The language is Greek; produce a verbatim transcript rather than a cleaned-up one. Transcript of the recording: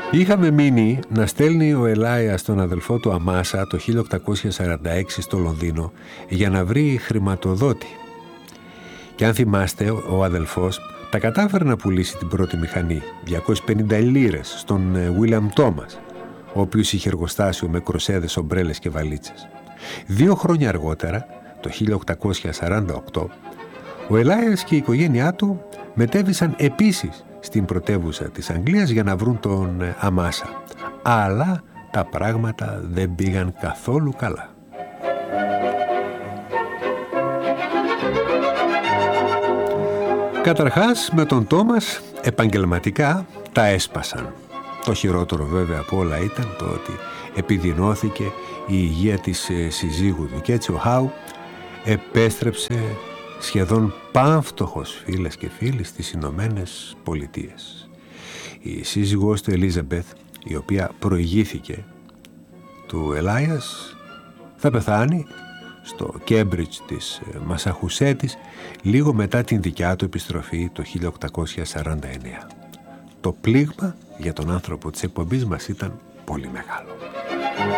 Είχαμε μείνει να στέλνει ο Ελάιας τον αδελφό του Αμάσα το χίλια οκτακόσια σαράντα έξι στο Λονδίνο για να βρει χρηματοδότη. Και αν θυμάστε, ο αδελφός τα κατάφερε να πουλήσει την πρώτη μηχανή, διακόσιες πενήντα λίρες, στον Βίλιαμ Τόμας, ο οποίος είχε εργοστάσιο με κροσέδες, ομπρέλες και βαλίτσες. Δύο χρόνια αργότερα, το χίλια οκτακόσια σαράντα οκτώ, ο Ελάιας και η οικογένειά του μετέβησαν επίσης στην πρωτεύουσα της Αγγλίας για να βρουν τον Αμάσα. Αλλά τα πράγματα δεν πήγαν καθόλου καλά. Καταρχάς, με τον Τόμας επαγγελματικά τα έσπασαν. Το χειρότερο βέβαια από όλα ήταν το ότι επιδεινώθηκε η υγεία της συζύγου του και έτσι ο Χάου επέστρεψε σχεδόν πάμφτωχος, φίλες και φίλοι, στις Ηνωμένες Πολιτείες. Η σύζυγός του Ελίζαμπεθ, η οποία προηγήθηκε του Ελάιας, θα πεθάνει στο Κέμπριτζ της Μασαχουσέτης λίγο μετά την δικιά του επιστροφή το χίλια οκτακόσια σαράντα εννέα. Το πλήγμα για τον άνθρωπο της εκπομπής μας ήταν πολύ μεγάλο.